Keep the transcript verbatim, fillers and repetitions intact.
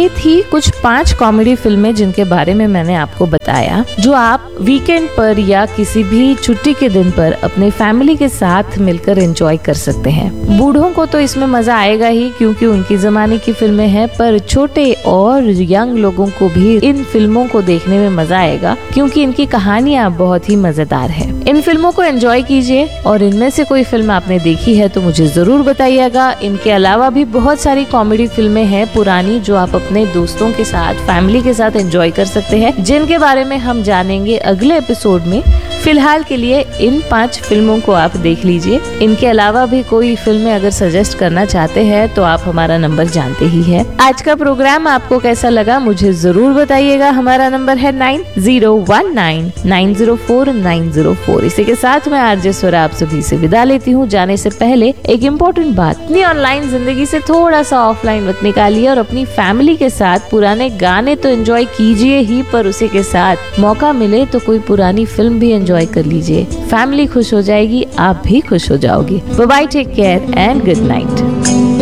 ये थी कुछ पांच कॉमेडी फिल्में जिनके बारे में मैंने आपको बताया, जो आप वीकेंड पर या किसी भी छुट्टी के दिन पर अपने फैमिली के साथ मिलकर एंजॉय कर सकते हैं। बूढ़ों को तो इसमें मजा आएगा ही क्योंकि उनकी जमाने की फिल्में हैं, पर छोटे और यंग लोगों को भी इन फिल्मों को देखने में मजा आएगा क्योंकि इनकी कहानियां बहुत ही मजेदार है। इन फिल्मों को एंजॉय कीजिए और इनमें से कोई फिल्म आपने देखी है तो मुझे जरूर बताइएगा। इनके अलावा भी बहुत सारी कॉमेडी फिल्में हैं पुरानी जो आप अपने दोस्तों के साथ, फैमिली के साथ एंजॉय कर सकते हैं, जिनके बारे में हम जानेंगे अगले एपिसोड में। फिलहाल के लिए इन पांच फिल्मों को आप देख लीजिए। इनके अलावा भी कोई फिल्में अगर सजेस्ट करना चाहते हैं तो आप हमारा नंबर जानते ही हैं। आज का प्रोग्राम आपको कैसा लगा मुझे जरूर बताइएगा। हमारा नंबर है nine zero one nine nine zero four nine zero four. इसी के साथ मैं आरजे स्वरा आप सभी से विदा लेती हूँ। जाने से पहले एक इम्पोर्टेंट बात, अपनी ऑनलाइन जिंदगी से थोड़ा सा ऑफलाइन वक्त निकालिए और अपनी फैमिली के साथ पुराने गाने तो एंजॉय कीजिए ही, पर उसी के साथ मौका मिले तो कोई पुरानी फिल्म भी एंजॉय कर लीजिए। फैमिली खुश हो जाएगी, आप भी खुश हो जाओगे। Bye bye, take care and good night.